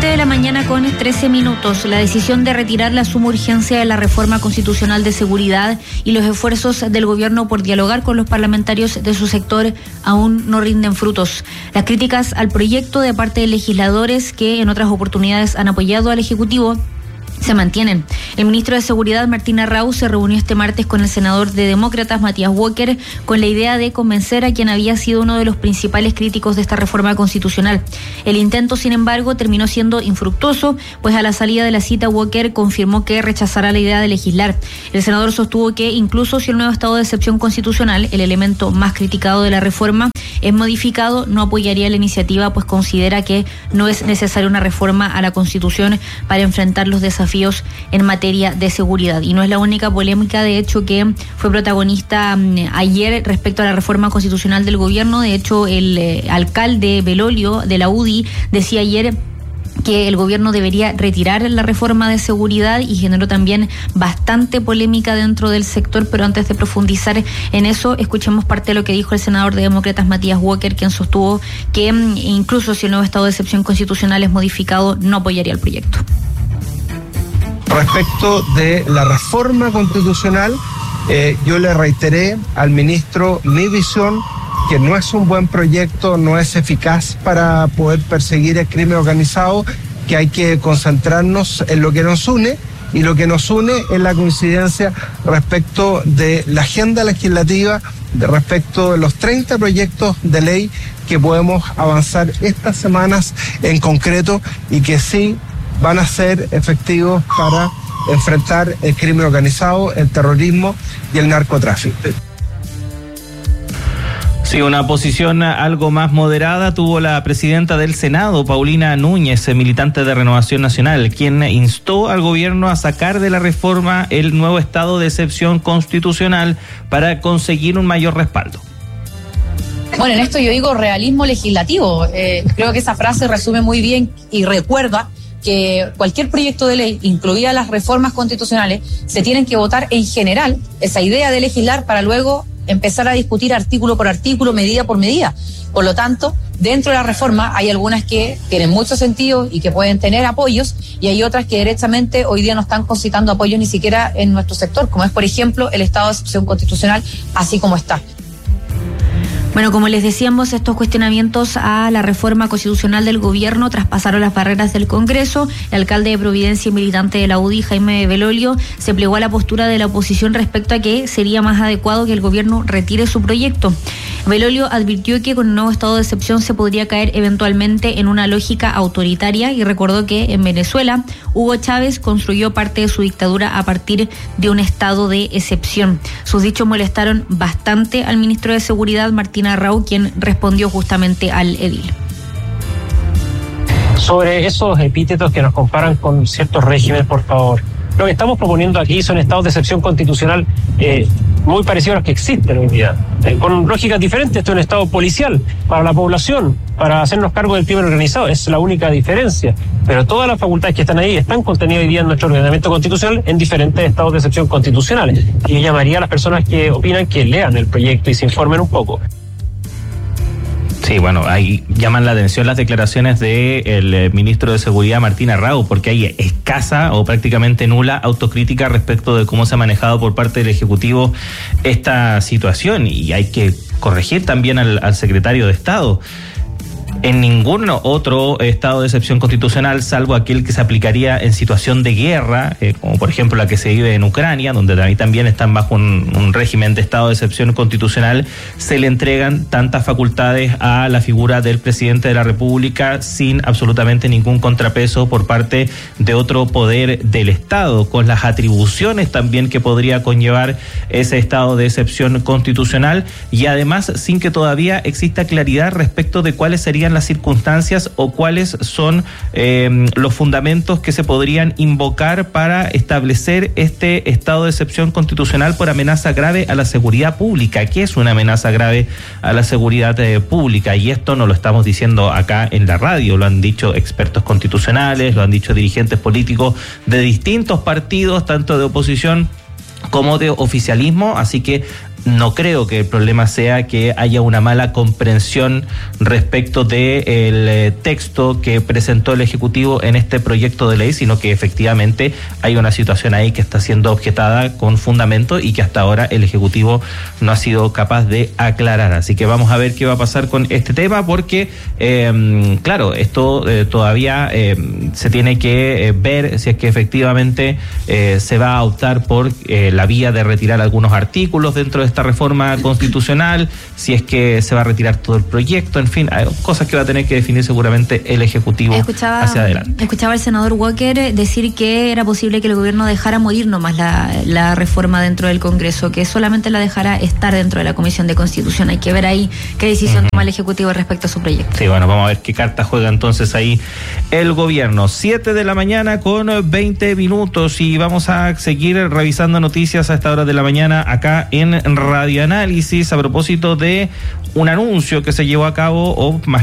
7:13 a.m. La decisión de retirar la suma urgencia de la reforma constitucional de seguridad y los esfuerzos del gobierno por dialogar con los parlamentarios de su sector aún no rinden frutos. Las críticas al proyecto de parte de legisladores que en otras oportunidades han apoyado al Ejecutivo se mantienen. El ministro de Seguridad, Martín Arrau, se reunió este martes con el senador de Demócratas, Matías Walker, con la idea de convencer a quien había sido uno de los principales críticos de esta reforma constitucional. El intento, sin embargo, terminó siendo infructuoso, pues a la salida de la cita, Walker confirmó que rechazará la idea de legislar. El senador sostuvo que incluso si el nuevo estado de excepción constitucional, el elemento más criticado de la reforma, es modificado, no apoyaría la iniciativa, pues considera que no es necesaria una reforma a la Constitución para enfrentar los desafíos en materia de seguridad. Y no es la única polémica, de hecho, que fue protagonista ayer respecto a la reforma constitucional del gobierno. De hecho, el alcalde Belolio de la UDI decía ayer que el gobierno debería retirar la reforma de seguridad y generó también bastante polémica dentro del sector. Pero antes de profundizar en eso, escuchemos parte de lo que dijo el senador de Demócratas, Matías Walker, quien sostuvo que incluso si el nuevo estado de excepción constitucional es modificado, no apoyaría el proyecto. Respecto de la reforma constitucional, yo le reiteré al ministro mi visión, que no es un buen proyecto, no es eficaz para poder perseguir el crimen organizado, que hay que concentrarnos en lo que nos une, y lo que nos une es la coincidencia respecto de la agenda legislativa, respecto de los 30 proyectos de ley que podemos avanzar estas semanas en concreto y que sí van a ser efectivos para enfrentar el crimen organizado, el terrorismo y el narcotráfico. Sí, una posición algo más moderada tuvo la presidenta del Senado, Paulina Núñez, militante de Renovación Nacional, quien instó al gobierno a sacar de la reforma el nuevo estado de excepción constitucional para conseguir un mayor respaldo. Bueno, en esto yo digo realismo legislativo. Creo que esa frase resume muy bien y recuerda que cualquier proyecto de ley, incluidas las reformas constitucionales, se tienen que votar en general, esa idea de legislar para luego empezar a discutir artículo por artículo, medida por medida. Por lo tanto, dentro de la reforma hay algunas que tienen mucho sentido y que pueden tener apoyos, y hay otras que derechamente hoy día no están concitando apoyos ni siquiera en nuestro sector, como es, por ejemplo, el estado de excepción constitucional, así como está. Bueno, como les decíamos, estos cuestionamientos a la reforma constitucional del gobierno traspasaron las barreras del Congreso. El alcalde de Providencia y militante de la UDI, Jaime Belolio, se plegó a la postura de la oposición respecto a que sería más adecuado que el gobierno retire su proyecto. Belolio advirtió que con un nuevo estado de excepción se podría caer eventualmente en una lógica autoritaria y recordó que en Venezuela Hugo Chávez construyó parte de su dictadura a partir de un estado de excepción. Sus dichos molestaron bastante al ministro de Seguridad, Martín Arrau, quien respondió justamente al edil. Sobre esos epítetos que nos comparan con ciertos regímenes, por favor. Lo que estamos proponiendo aquí son estados de excepción constitucional muy parecidos a los que existen hoy día, con lógicas diferentes. Esto es un estado policial para la población, para hacernos cargo del crimen organizado, es la única diferencia. Pero todas las facultades que están ahí están contenidas hoy día en nuestro ordenamiento constitucional en diferentes estados de excepción constitucionales. Y yo llamaría a las personas que opinan que lean el proyecto y se informen un poco. Sí, bueno, ahí llaman la atención las declaraciones del ministro de Seguridad, Martín Arrau, porque hay escasa o prácticamente nula autocrítica respecto de cómo se ha manejado por parte del Ejecutivo esta situación, y hay que corregir también al secretario de Estado. En ningún otro estado de excepción constitucional, salvo aquel que se aplicaría en situación de guerra, como por ejemplo la que se vive en Ucrania, donde ahí también están bajo un régimen de estado de excepción constitucional, se le entregan tantas facultades a la figura del presidente de la República sin absolutamente ningún contrapeso por parte de otro poder del Estado, con las atribuciones también que podría conllevar ese estado de excepción constitucional, y además sin que todavía exista claridad respecto de cuáles serían las circunstancias o cuáles son los fundamentos que se podrían invocar para establecer este estado de excepción constitucional por amenaza grave a la seguridad pública. ¿Qué es una amenaza grave a la seguridad pública? Y esto no lo estamos diciendo acá en la radio, lo han dicho expertos constitucionales, lo han dicho dirigentes políticos de distintos partidos, tanto de oposición como de oficialismo, así que no creo que el problema sea que haya una mala comprensión respecto del texto que presentó el Ejecutivo en este proyecto de ley, sino que efectivamente hay una situación ahí que está siendo objetada con fundamento y que hasta ahora el Ejecutivo no ha sido capaz de aclarar. Así que vamos a ver qué va a pasar con este tema, porque claro, esto todavía se tiene que ver si es que efectivamente se va a optar por la vía de retirar algunos artículos dentro de esta reforma constitucional, si es que se va a retirar todo el proyecto, en fin, hay cosas que va a tener que definir seguramente el Ejecutivo hacia adelante. Escuchaba al senador Walker decir que era posible que el gobierno dejara morir nomás la reforma dentro del Congreso, que solamente la dejara estar dentro de la Comisión de Constitución. Hay que ver ahí qué decisión toma el Ejecutivo respecto a su proyecto. Sí, bueno, vamos a ver qué carta juega entonces ahí el gobierno. 7 de la mañana con 20 minutos y vamos a seguir revisando noticias a esta hora de la mañana acá en Radio Análisis a propósito de un anuncio que se llevó a cabo, o más